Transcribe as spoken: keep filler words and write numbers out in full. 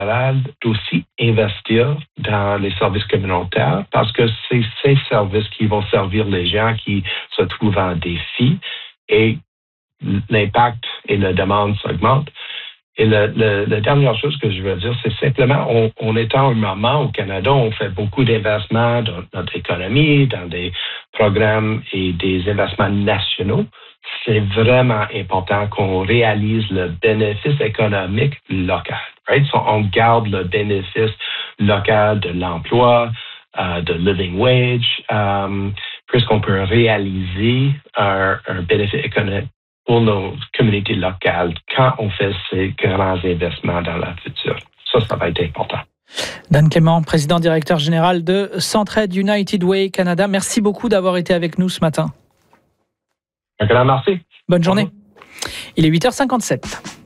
d'aussi investir dans les services communautaires parce que c'est ces services qui vont servir les gens qui se trouvent en défi et l'impact et la demande s'augmentent. Et le, le, la dernière chose que je veux dire, c'est simplement, on, on est en un moment au Canada, on fait beaucoup d'investements dans notre économie, dans des programmes et des investissements nationaux. C'est vraiment important qu'on réalise le bénéfice économique local. Right? So, on garde le bénéfice local de l'emploi, uh, de living wage, um, puisqu'on peut réaliser un, un bénéfice économique pour nos communautés locales quand on fait ces grands investissements dans le futur. Ça, ça va être important. Dan Clément, président directeur général de Centraide United Way Canada. Merci beaucoup d'avoir été avec nous ce matin. Un grand merci. Bonne journée. Il est huit heures cinquante-sept.